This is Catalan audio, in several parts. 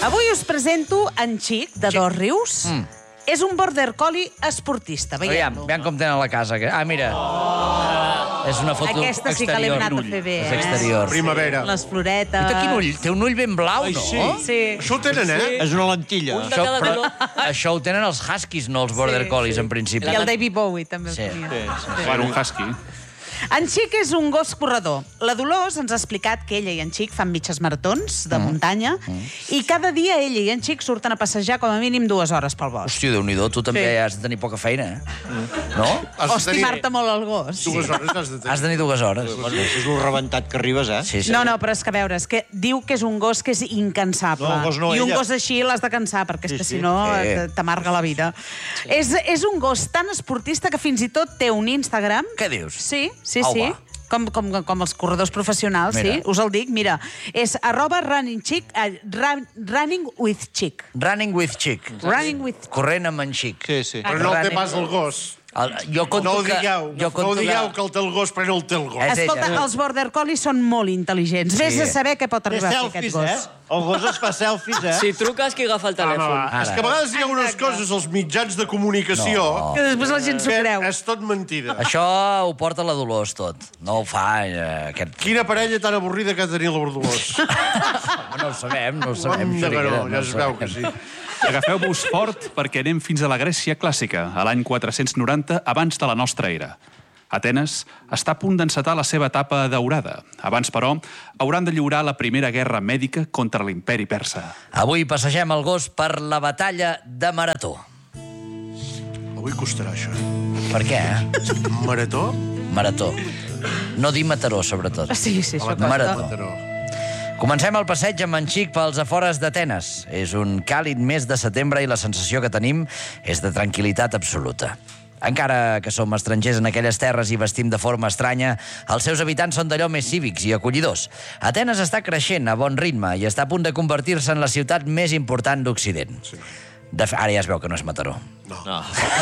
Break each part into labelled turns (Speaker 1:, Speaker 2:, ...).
Speaker 1: Avui us presento en Xic, de Dosrius. És un border collie esportista,
Speaker 2: Aviam,
Speaker 1: veieu-lo.
Speaker 2: veiem com tenen la casa. Ah, mira. És una foto exterior.
Speaker 1: Aquesta sí que l'hem anat a fer bé,
Speaker 2: És exterior.
Speaker 3: Primavera.
Speaker 1: Les floretes...
Speaker 2: Té quin ull? Té un ull ben blau, no?
Speaker 1: Sí.
Speaker 3: Això ho tenen, eh?
Speaker 4: És una lentilla.
Speaker 2: Això ho tenen els huskies, no els border collies, en principi.
Speaker 1: I el David Bowie també ho
Speaker 2: Sí.
Speaker 1: tenia.
Speaker 5: Bueno, un husky.
Speaker 1: En Xic és un gos corredor. La Dolors ens ha explicat que ella i en Xic fan mitges maratons de muntanya i cada dia ella i en Xic surten a passejar com a mínim 2 hores pel bosc.
Speaker 2: Hòstia, Déu-n'hi-do, tu també has de tenir poca feina, eh? No?
Speaker 1: O estimar-te molt el gos.
Speaker 3: 2 hores has de tenir.
Speaker 2: Has de tenir 2 hores.
Speaker 4: Bueno, és lo rebentat que arribes, eh?
Speaker 2: Sí, sí.
Speaker 1: No, no, però és que a veure, és que diu que és un gos que és incansable.
Speaker 4: No, el gos no,
Speaker 1: I un
Speaker 4: ella.
Speaker 1: gos així l'has de cansar, perquè és que
Speaker 4: Sí,
Speaker 1: si no
Speaker 2: sí.
Speaker 1: t'amarga la vida. És un gos tan esportista que fins i tot té un Instagram.
Speaker 2: Què dius?
Speaker 1: Sí, sí,
Speaker 2: Au,
Speaker 1: sí.
Speaker 2: va.
Speaker 1: Com els corredors professionals,
Speaker 2: Mira.
Speaker 1: sí, us el dic, mira, és @running with Xic.
Speaker 2: Running with Xic.
Speaker 1: Running with...
Speaker 2: Corrent amb en Xic.
Speaker 4: Sí, sí.
Speaker 3: Però no el té pas el gos.
Speaker 2: Jo conto
Speaker 3: No ho
Speaker 2: que...
Speaker 3: digueu.
Speaker 2: jo
Speaker 3: No
Speaker 2: conto
Speaker 3: ho digueu que el té el gos, però no el té el gos.
Speaker 2: És
Speaker 1: Escolta,
Speaker 2: ella.
Speaker 1: els border collies són molt intel·ligents. Vés a saber què pot
Speaker 4: Té
Speaker 1: arribar a fer
Speaker 4: selfies,
Speaker 1: aquest
Speaker 4: eh?
Speaker 1: gos.
Speaker 4: El gos es fa selfies, eh?
Speaker 6: Si truques, qui agafa el telèfon?
Speaker 3: És que a vegades hi ha unes coses als mitjans de comunicació
Speaker 1: Que després la gent s'ho
Speaker 3: que
Speaker 1: creu.
Speaker 3: és tot mentida.
Speaker 2: Això ho porta la Dolors, tot. No ho fa, aquest...
Speaker 3: Quina parella tan avorrida que ha de tenir la Bordolós.
Speaker 2: No ho sabem, no ho sabem.
Speaker 3: Home,
Speaker 2: Xeriquera,
Speaker 3: no,
Speaker 2: no
Speaker 3: ja
Speaker 2: ho
Speaker 3: es veu
Speaker 2: sabem.
Speaker 3: que sí.
Speaker 5: Agafeu-vos fort perquè anem fins a la Grècia clàssica, a l'any 490 abans de la nostra era. Atenes està a punt d'encetar la seva etapa daurada. Abans, però, hauran de lliurar la primera guerra mèdica contra l'imperi persa.
Speaker 2: Avui passegem el gos per la batalla de Marató.
Speaker 3: Avui costarà això.
Speaker 2: Per què, eh?
Speaker 3: Marató?
Speaker 2: Marató. No dir Mataró, sobretot.
Speaker 1: Sí, sí, això costa.
Speaker 2: Marató. Comencem el passeig amb en Xic pels afores d'Atenes. És un càlid mes de setembre i la sensació que tenim és de tranquil·litat absoluta. Encara que som estrangers en aquelles terres i vestim de forma estranya, els seus habitants són d'allò més cívics i acollidors. Atenes està creixent a bon ritme i està a punt de convertir-se en la ciutat més important d'Occident. Ara ja es veu que no és Mataró.
Speaker 4: No.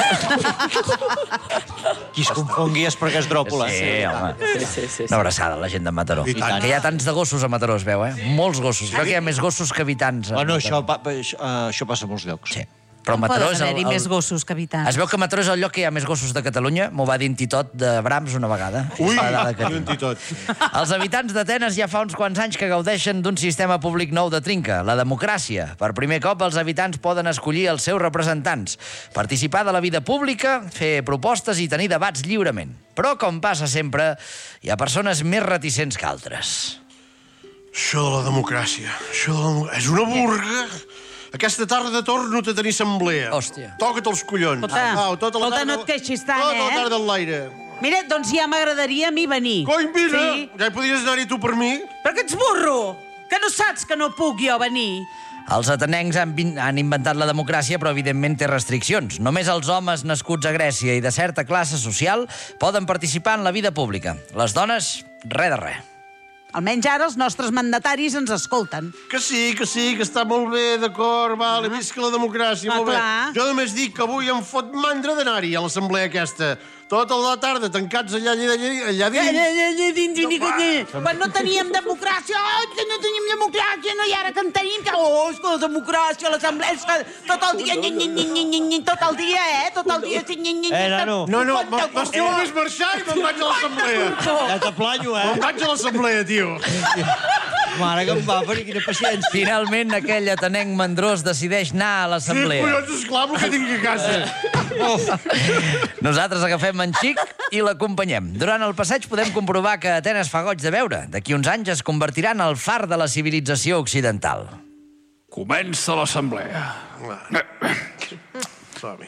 Speaker 4: Qui es confongui és perquè és dròpula.
Speaker 2: Sí, home.
Speaker 6: Sí.
Speaker 2: Una abraçada a la gent de Mataró.
Speaker 3: I tant.
Speaker 2: Que hi ha tants de gossos a Mataró, es veu, eh? Molts gossos. Crec que hi ha més gossos que habitants. a
Speaker 4: Bueno,
Speaker 2: Mataró.
Speaker 4: això passa a molts llocs.
Speaker 2: Sí. Però Mataró
Speaker 1: Poden
Speaker 2: és el...
Speaker 1: haver-hi més gossos que habitants.
Speaker 2: Es veu que Mataró és el lloc que hi ha més gossos de Catalunya. M'ho va dir en Titot de Brahms una vegada.
Speaker 3: Ui,
Speaker 2: És la dada que
Speaker 3: i
Speaker 2: tinc.
Speaker 3: tot.
Speaker 2: Els habitants d'Atenes ja fa uns quants anys que gaudeixen d'un sistema públic nou de trinca, la democràcia. Per primer cop, els habitants poden escollir els seus representants, participar de la vida pública, fer propostes i tenir debats lliurement. Però, com passa sempre, hi ha persones més reticents que altres.
Speaker 3: Això de la democràcia. És una burga. Aquesta tarda torno a tenir assemblea.
Speaker 2: Hòstia.
Speaker 3: Toca't els collons.
Speaker 1: Escolta, no et queixis tant,
Speaker 3: Tota la
Speaker 1: eh?
Speaker 3: tarda en l'aire.
Speaker 1: Mira, doncs ja m'agradaria a mi venir.
Speaker 3: Coi, mira,
Speaker 1: Sí.
Speaker 3: ja hi podries anar-hi tu per mi.
Speaker 1: Però que ets burro! Que no saps que no puc jo venir?
Speaker 2: Els atenencs han inventat la democràcia, però evidentment té restriccions. Només els homes nascuts a Grècia i de certa classe social poden participar en la vida pública. Les dones, res de res.
Speaker 1: Almenys ara els nostres mandataris ens escolten.
Speaker 3: Que sí, que està molt bé, d'acord, vale, visca la democràcia,
Speaker 1: Ah,
Speaker 3: molt bé.
Speaker 1: clar.
Speaker 3: Jo només dic que avui em fot mandra d'anar-hi a l'assemblea aquesta. Tota la tarda tancats allà dins.
Speaker 1: Quan no teníem democràcia, que no teníem democràcia, no, i ara que en tenim, que, és que la democràcia, l'assemblea, és que tot el dia, tot el dia, tot el dia,
Speaker 4: nano.
Speaker 3: No, m'estiu més marxar i me'n vaig a l'assemblea.
Speaker 4: Ja t'aplanyo,
Speaker 3: Me'n vaig a l'assemblea, tio.
Speaker 4: Mare que em va venir, quina paciència.
Speaker 2: Finalment, aquell atenenc mandrós decideix anar a
Speaker 3: Sí,
Speaker 2: l'assemblea.
Speaker 3: collons, esclar, el que tinc a casa.
Speaker 2: Nosaltres agafem en Xic i l'acompanyem. Durant el passeig podem comprovar que Atenes fa goig de veure. D'aquí uns anys es convertirà en el far de la civilització occidental.
Speaker 5: Comença l'assemblea.
Speaker 3: Som-hi.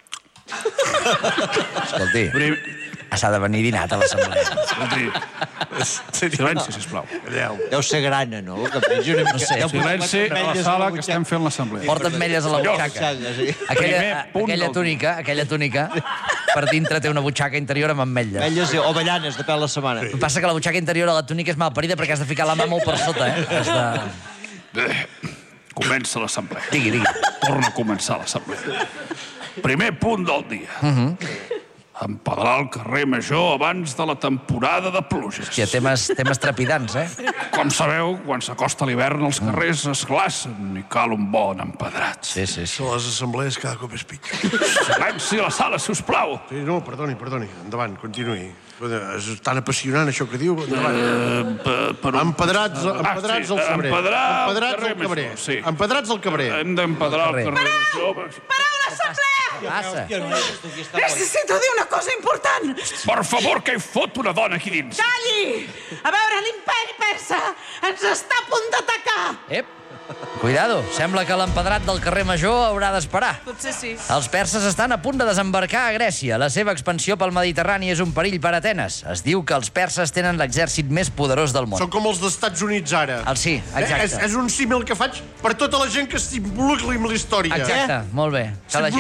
Speaker 2: Escolti, s'ha de venir dinat a l'assemblea.
Speaker 5: Silenci, sisplau.
Speaker 3: Calleu.
Speaker 4: Deu ser grana, no? El que menja una mica...
Speaker 2: No sé.
Speaker 4: Deu posar
Speaker 5: Silenci a la
Speaker 4: ametlles
Speaker 5: sala
Speaker 4: la
Speaker 5: que
Speaker 4: butxaca.
Speaker 5: estem fent l'assemblea.
Speaker 2: Porta ametlles a la butxaca.
Speaker 4: Sí.
Speaker 5: Primer punt
Speaker 2: Aquella túnica, per dintre té una butxaca interior amb ametlles.
Speaker 4: Ametlles o avellanes, depèn de la setmana.
Speaker 2: El que passa que la butxaca interior de la túnica és malparida perquè has de ficar la mà molt per sota, eh? Has de...
Speaker 5: Comença l'assemblea.
Speaker 2: Digui.
Speaker 5: Torna a començar l'assemblea. Primer punt del dia. Empedrar el carrer Major abans de la temporada de pluges.
Speaker 2: Hòstia, temes trepidants,
Speaker 5: Com sabeu, quan s'acosta l'hivern els carrers es glacen i cal un bon empedrat.
Speaker 2: Sí.
Speaker 3: Les assemblees cada cop és pitjor.
Speaker 5: Silenci a la sala, si us plau.
Speaker 3: Sí, no, perdoni. Endavant, continuï. És tan apassionant això que diu. Endavant. Empedrats al febrer. Empedrats al cabrer.
Speaker 5: Hem d'empedrar el carrer Major.
Speaker 1: Pareu l'assemblea!
Speaker 2: Passa.
Speaker 1: Necessito dir una cosa important.
Speaker 5: Per favor, que hi fot una dona aquí dins?
Speaker 1: Calli! A veure, l'imperi persa ens està a punt d'atacar.
Speaker 2: Cuidado, sembla que l'empedrat del carrer Major haurà d'esperar.
Speaker 1: Potser sí.
Speaker 2: Els perses estan a punt de desembarcar a Grècia. La seva expansió pel Mediterrani és un perill per Atenes. Es diu que els perses tenen l'exèrcit més poderós del món.
Speaker 3: Són com els d'Estats Units ara.
Speaker 2: Sí, exacte.
Speaker 3: És un símil que faig per tota la gent que s'involucri amb la història.
Speaker 2: Exacte, molt bé.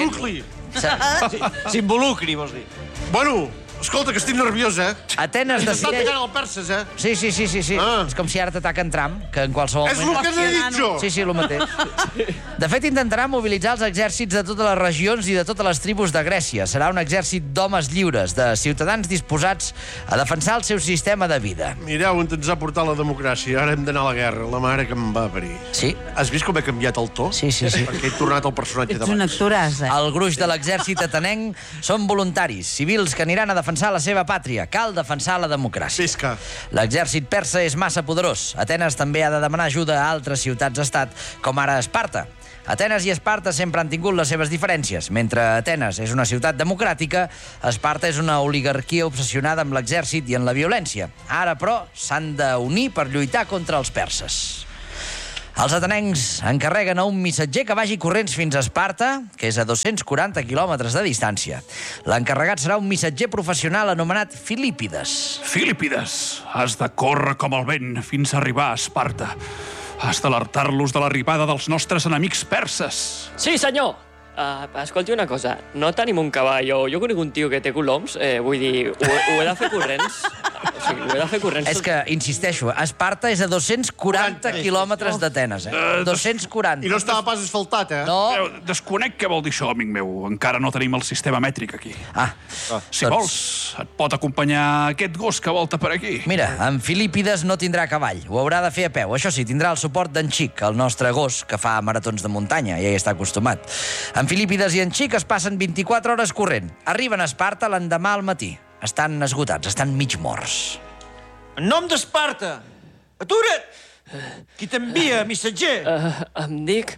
Speaker 4: S'involucri, vols dir.
Speaker 3: Bueno, escolta, que estic nerviós,
Speaker 2: Atenes
Speaker 3: Està
Speaker 2: decideix...
Speaker 3: atacant el perses,
Speaker 2: Sí. És com si ara t'ataquen Trump, que en qualsevol
Speaker 3: És el que n'he dit jo.
Speaker 2: Sí, el mateix. De fet, intentarà mobilitzar els exèrcits de totes les regions i de totes les tribus de Grècia. Serà un exèrcit d'homes lliures, de ciutadans disposats a defensar el seu sistema de vida.
Speaker 3: Mireu on ens ha portat la democràcia. Ara hem d'anar a la guerra. La mare que em va parir.
Speaker 2: Sí.
Speaker 3: Has vist com he canviat el to?
Speaker 2: Sí.
Speaker 3: Perquè he tornat al personatge
Speaker 1: Ets un
Speaker 3: d'abans.
Speaker 1: actoràs,
Speaker 2: El gruix de l'exèrcit atenenc són voluntaris, civils que aniran a defensar la seva pàtria. Cal defensar la democràcia.
Speaker 3: Visca.
Speaker 2: L'exèrcit persa és massa poderós. Atenes també ha de demanar ajuda a altres ciutats-estat, com ara Esparta. Atenes i Esparta sempre han tingut les seves diferències. Mentre Atenes és una ciutat democràtica, Esparta és una oligarquia obsessionada amb l'exèrcit i en la violència. Ara, però, s'han d'unir per lluitar contra els perses. Els atenencs encarreguen a un missatger que vagi corrents fins a Esparta, que és a 240 quilòmetres de distància. L'encarregat serà un missatger professional anomenat Filípides.
Speaker 5: Filípides, has de córrer com el vent fins a arribar a Esparta. Has d'alertar-los de l'arribada dels nostres enemics perses.
Speaker 6: Sí, senyor! Escolti una cosa, no tenim un cavall, jo conec un tio que té coloms, vull dir, ho he de fer corrents. O sigui, ho he de fer corrents.
Speaker 2: És que, insisteixo, Esparta és a 240 quilòmetres d'Atenes, 240.
Speaker 3: I no estava pas asfaltat,
Speaker 2: No.
Speaker 5: Desconec què vol dir això, amic meu. Encara no tenim el sistema mètric aquí. Si vols, et pot acompanyar aquest gos que volta per aquí.
Speaker 2: Mira, en Filípides no tindrà cavall, ho haurà de fer a peu. Això sí, tindrà el suport d'en Xic, el nostre gos, que fa maratons de muntanya, ja hi està acostumat. En Filípides i en Xic es passen 24 hores corrent. Arriben a Esparta l'endemà al matí. Estan esgotats, estan mig morts.
Speaker 4: En nom d'Esparta! Atura't! Qui t'envia, missatger?
Speaker 6: Em dic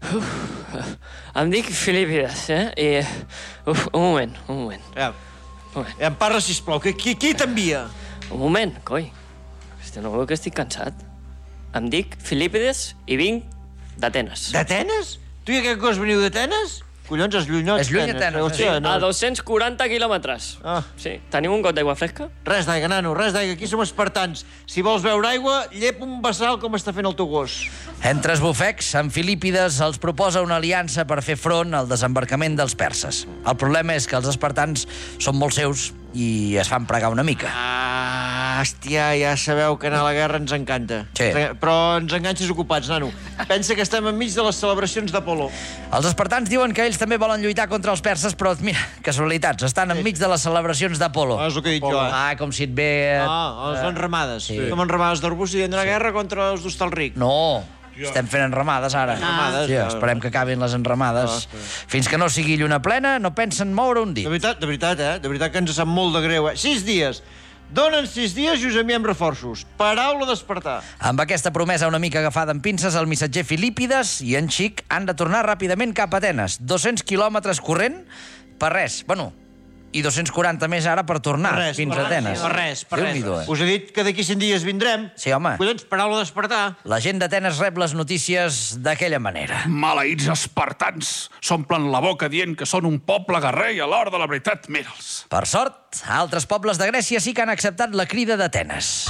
Speaker 6: Filípides, I... Un moment.
Speaker 4: Ja em parla, sisplau. Qui t'envia?
Speaker 6: Un moment, coi. Hòstia, no veu que estic cansat? Em dic Filípides i vinc d'Atenes.
Speaker 4: D'Atenes? Tu i aquest gos veniu d'Atenes? Collons, és lluny, no?
Speaker 2: És lluny Atenes,
Speaker 4: Hòstia,
Speaker 6: A 240 quilòmetres. Sí. Tenim un got d'aigua fresca?
Speaker 4: Res d'aigua, nano, res d'aigua. Aquí som espartans. Si vols beure aigua, llepa un vessal com està fent el teu gos.
Speaker 2: Entre esbufecs, en Filípides els proposa una aliança per fer front al desembarcament dels perses. El problema és que els espartans són molt seus i es fan pregar una mica.
Speaker 4: Hòstia, ja sabeu que anar a la guerra ens encanta.
Speaker 2: Sí.
Speaker 4: Però ens enganxes ocupats, nano. Pensa que estem enmig de les celebracions d'Apolo.
Speaker 2: Els espartans diuen que ells també volen lluitar contra els perses, però, mira, casualitats, estan enmig de les celebracions d'Apolo.
Speaker 4: És el que he dit jo,
Speaker 2: Com si et ve...
Speaker 4: les enramades. Com enramades d'arbust i d'anar a guerra contra els d'Hostalric.
Speaker 2: No, estem fent enramades ara.
Speaker 4: Enramades,
Speaker 2: Sí, esperem que acabin les enramades. Fins que no sigui lluna plena, no pensen moure un dit.
Speaker 4: De veritat, De veritat que ens sap molt de greu, 6 dies. Donen 6 dies i us enviem reforços. Paraula d'Espartà.
Speaker 2: Amb aquesta promesa una mica agafada en pinces, el missatger Filípides i en Xic han de tornar ràpidament cap a Atenes. 200 quilòmetres corrent per res. Bueno, i 240 més ara per tornar fins a Atenes.
Speaker 4: Per res.
Speaker 2: Déu-n'hi-do,
Speaker 4: Us he dit que d'aquí 100 dies vindrem.
Speaker 2: Sí, home.
Speaker 4: Collons, paraula d'Espartà.
Speaker 2: La gent d'Atenes rep les notícies d'aquella manera.
Speaker 5: Maleïts espartans s'omplen la boca dient que són un poble guerrer i a l'hora de la veritat, mira'ls.
Speaker 2: Per sort, altres pobles de Grècia sí que han acceptat la crida d'Atenes.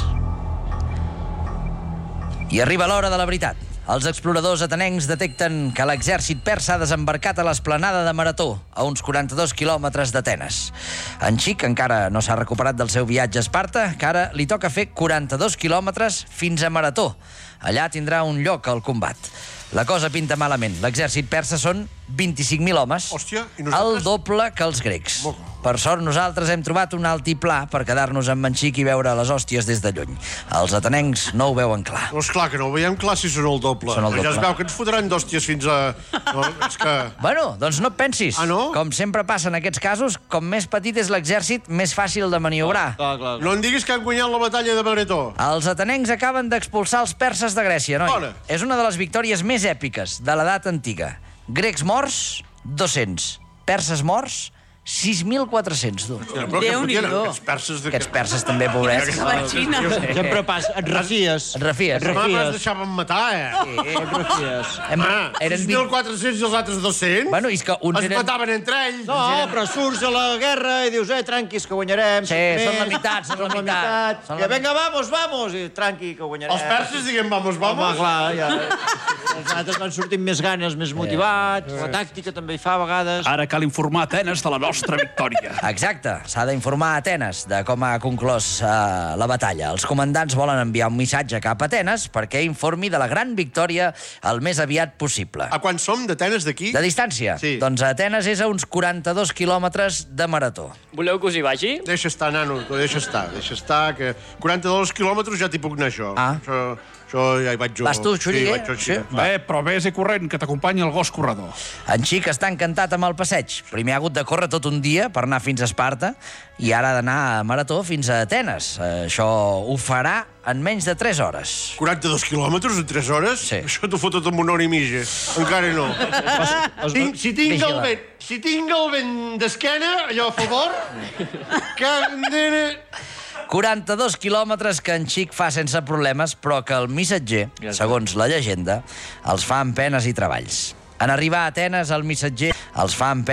Speaker 2: I arriba l'hora de la veritat. Els exploradors atenencs detecten que l'exèrcit persa ha desembarcat a l'esplanada de Marató, a uns 42 quilòmetres d'Atenes. En Xic encara no s'ha recuperat del seu viatge a Esparta, que ara li toca fer 42 quilòmetres fins a Marató. allà tindrà un lloc al combat. La cosa pinta malament. L'exèrcit persa són 25.000 homes,
Speaker 3: Hòstia, i nosaltres?
Speaker 2: el doble que els grecs. Per sort, nosaltres hem trobat un altiplà per quedar-nos amb en Xic i veure les hòsties des de lluny. Els atenencs no ho veuen clar.
Speaker 3: No, esclar que no ho veiem clar si són el doble.
Speaker 2: Són el
Speaker 3: Ja es
Speaker 2: doble.
Speaker 3: veu que ens fotran d'hòsties fins a... No, és que...
Speaker 2: Bueno, doncs no et pensis.
Speaker 3: Ah, no?
Speaker 2: Com sempre passa en aquests casos, com més petit és l'exèrcit, més fàcil de maniobrar.
Speaker 4: Clar.
Speaker 3: No em diguis que han guanyat la batalla de Marató.
Speaker 2: Els atenencs acaben d'expulsar els perses de Grècia, noi.
Speaker 3: Bona.
Speaker 2: És una de les victòries més èpiques de l'edat antiga. Grecs morts, 200. Perses morts, 6.400, tu.
Speaker 3: Però què
Speaker 1: Déu-n'hi-do.
Speaker 3: fotien aquests perses de...
Speaker 2: Aquests perses també, pobrets.
Speaker 1: Que la Xina.
Speaker 4: Sempre passa. Et refies.
Speaker 2: Et refies?
Speaker 3: Mama, es deixaven matar,
Speaker 4: Et refies.
Speaker 2: Eren
Speaker 3: 6.400 i els altres 200?
Speaker 2: Bueno, i és que uns
Speaker 3: Es
Speaker 2: eren...
Speaker 3: mataven entre ells.
Speaker 4: No, però surts a la guerra i dius, tranquis, que guanyarem.
Speaker 2: Sí, són la meitat, són la meitat. Són la
Speaker 4: I vinga, vamos, i tranqui, que guanyarem.
Speaker 3: Els perses diguem, vamos.
Speaker 4: Home, clar, ja. Els altres van sortir amb més ganes, més motivats, la tàctica també hi fa a vegades.
Speaker 5: Ara cal informar Atenes de la nostra victòria.
Speaker 2: Exacte, s'ha d'informar a Atenes de com ha conclòs la batalla. Els comandants volen enviar un missatge cap a Atenes perquè informi de la gran victòria el més aviat possible.
Speaker 3: A quan som d'Atenes d'aquí?
Speaker 2: De distància?
Speaker 3: Sí.
Speaker 2: Doncs Atenes és a uns 42 quilòmetres de marató.
Speaker 6: Voleu que us hi vagi?
Speaker 3: Deixa estar, nano, deixa estar, que 42 quilòmetres ja t'hi puc anar, això.
Speaker 2: Ah.
Speaker 3: Això ja hi vaig jo.
Speaker 2: Vas tu, Xuriguer?
Speaker 3: Sí, vaig jo,
Speaker 2: Sí.
Speaker 3: sí.
Speaker 5: Però vés i corrent, que t'acompanyi el gos corredor.
Speaker 2: En Xic està encantat amb el passeig. Primer ha hagut de córrer tot un dia per anar fins a Esparta i ara ha d'anar a marató fins a Atenes. Això ho farà en menys de 3 hores.
Speaker 3: 42 quilòmetres en 3 hores?
Speaker 2: Sí.
Speaker 3: Això t'ho fot tot en una hora i mitja. Encara no. Si tinc
Speaker 2: Vigila.
Speaker 3: el vent d'esquena, allò a favor, que...
Speaker 2: 42 quilòmetres que en Xic fa sense problemes, però que el missatger, segons la llegenda, els fa amb penes i treballs. En arribar a Atenes, el missatger els fa amb